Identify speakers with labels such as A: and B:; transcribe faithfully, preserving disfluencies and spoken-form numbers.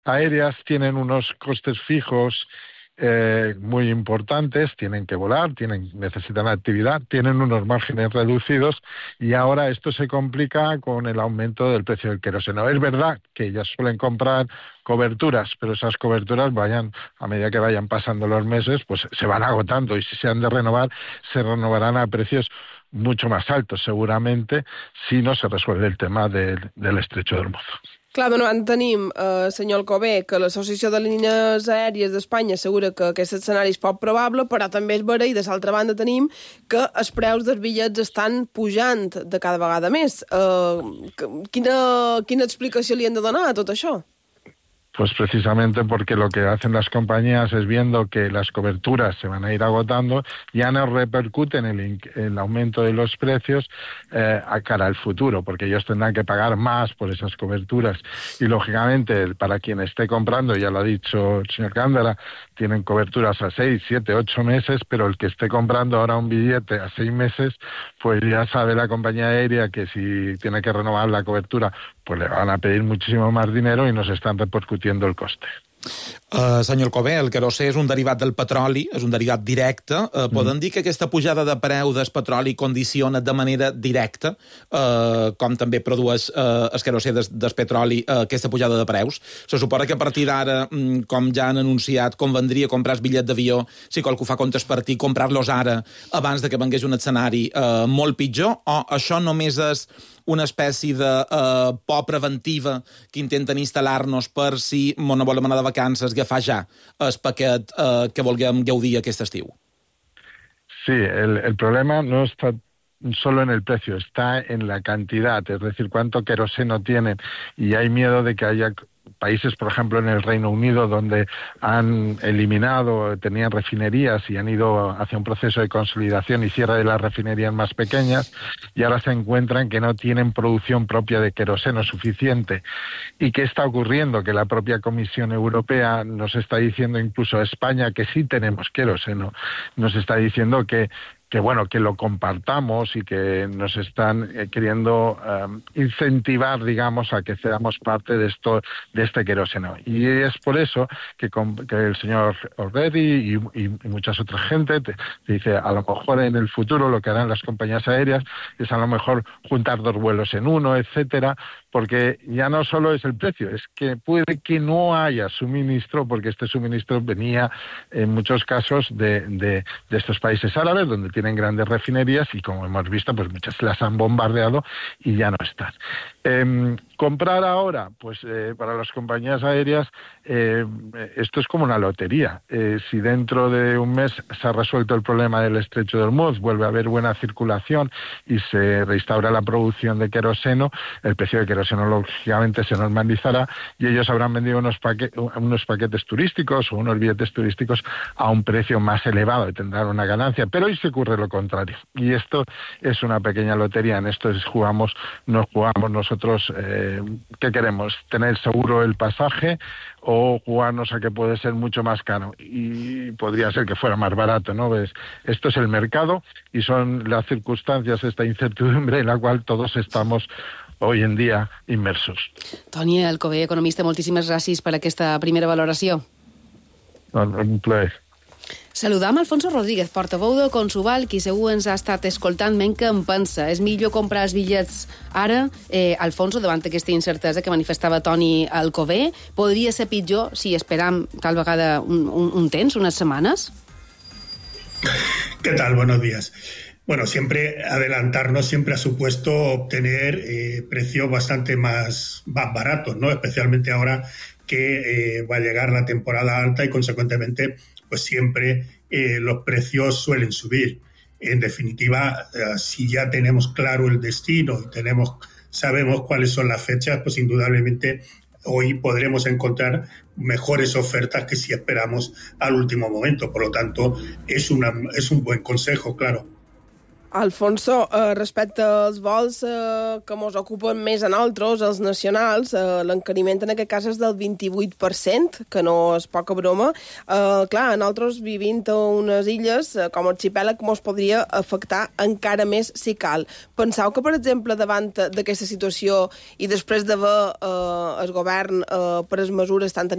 A: aéreas tienen unos costes fijos eh, muy importantes, tienen que volar, tienen, necesitan actividad, tienen unos márgenes reducidos y ahora esto se complica con el aumento del precio del queroseno. Es verdad que ellas suelen comprar coberturas, pero esas coberturas vayan, a medida que vayan pasando los meses, pues se van agotando y si se han de renovar, se renovarán a precios mucho más altos seguramente si no se resuelve el tema del, del estrecho de Hormuz.
B: Clar, de moment tenim, eh, senyor Alcover, que l'Associació de Línies Aèries d'Espanya assegura que aquest escenari és poc probable, però també és vera, i de l'altra banda tenim que els preus dels bitllets estan pujant de cada vegada més. Eh, quina, quina explicació li hem de donar a tot això?
A: Pues precisamente porque lo que hacen las compañías es viendo que las coberturas se van a ir agotando, ya no repercuten el, el aumento de los precios eh, a cara al futuro, porque ellos tendrán que pagar más por esas coberturas. Y lógicamente, para quien esté comprando, ya lo ha dicho el señor Gándara, tienen coberturas a seis, siete, ocho meses, pero el que esté comprando ahora un billete a seis meses, pues ya sabe la compañía aérea que si tiene que renovar la cobertura, pues le van a pedir muchísimo más dinero y nos están repercutiendo el coste.
C: Uh, senyor Alcover, el querosè és un derivat del petroli, és un derivat directe. Uh, mm. Poden dir que aquesta pujada de preu del petroli condiciona de manera directa, uh, com també produeix uh, el querosè del, del petroli, uh, aquesta pujada de preus? Se suposa que a partir d'ara, um, com ja han anunciat, convendria comprar el bitllet d'avió, si qualcú fa comptes per ti, comprar-los ara, abans de que vengués un escenari uh, molt pitjor, o això només és una espècie de uh, por preventiva que intenten instal·lar-nos per si no volem anar de vacances, agafar ja el paquet uh, que vulguem gaudir aquest estiu?
A: Sí, el, el problema no está solo en el precio, está en la cantidad, es decir, cuánto queroseno tienen, y hay miedo de que haya países, por ejemplo, en el Reino Unido, donde han eliminado, tenían refinerías y han ido hacia un proceso de consolidación y cierre de las refinerías más pequeñas, y ahora se encuentran que no tienen producción propia de queroseno suficiente. ¿Y qué está ocurriendo? Que la propia Comisión Europea nos está diciendo, incluso a España, que sí tenemos queroseno, nos está diciendo que que bueno, que lo compartamos y que nos están eh, queriendo um, incentivar, digamos, a que seamos parte de esto, de este queroseno. Y es por eso que, con, que el señor O'Reilly y, y, y muchas otras gente te, te dice, a lo mejor en el futuro lo que harán las compañías aéreas es a lo mejor juntar dos vuelos en uno, etcétera, porque ya no solo es el precio, es que puede que no haya suministro, porque este suministro venía en muchos casos de, de, de estos países árabes, donde tienen grandes refinerías y, como hemos visto, pues muchas las han bombardeado y ya no están. Eh, comprar ahora, pues eh, para las compañías aéreas eh, esto es como una lotería. Eh, si dentro de un mes se ha resuelto el problema del estrecho de Hormuz, vuelve a haber buena circulación y se restaura la producción de queroseno, el precio de queroseno lógicamente se normalizará y ellos habrán vendido unos, paquetes, unos paquetes turísticos o unos billetes turísticos a un precio más elevado y tendrán una ganancia. Pero hoy se ocurre lo contrario. Y esto es una pequeña lotería. En esto es, jugamos, nos jugamos nosotros, eh, ¿qué queremos? ¿Tener seguro el pasaje o jugarnos a que puede ser mucho más caro? Y podría ser que fuera más barato, ¿no? ¿Ves? Esto es el mercado y son las circunstancias, esta incertidumbre en la cual todos estamos hoy en dia immersos.
D: Toni Alcover, economista, moltíssimes gràcies per aquesta primera valoració.
A: Un plaer.
D: Saludam Alfonso Rodríguez, portaveu de Consuval, qui segur ens ha estat escoltant menys que en pensa. És millor comprar els bitllets ara? Eh, Alfonso, davant aquesta incertesa que manifestava Toni Alcover, podria ser pitjor si esperam tal vegada un, un, un temps, unes setmanes?
E: ¿Qué tal? Buenos días. Bueno, siempre adelantarnos siempre ha supuesto obtener eh, precios bastante más, más baratos, ¿no? Especialmente ahora que eh, va a llegar la temporada alta y, consecuentemente, pues siempre eh, los precios suelen subir. En definitiva, eh, si ya tenemos claro el destino y tenemos, sabemos cuáles son las fechas, pues indudablemente hoy podremos encontrar mejores ofertas que si esperamos al último momento. Por lo tanto, es, una, es un buen consejo, claro.
B: Alfonso, eh, respecte als vols eh, que ens ocupen més a nosaltres, els nacionals, eh, l'encariment en aquest cas és del vint-i-vuit per cent, que no és poca broma. Eh, clar, nosaltres vivint a unes illes, eh, com arxipèlag, ens podria afectar encara més si cal. Penseu que, per exemple, davant d'aquesta situació i després d'haver eh, el govern eh, pres mesures tant a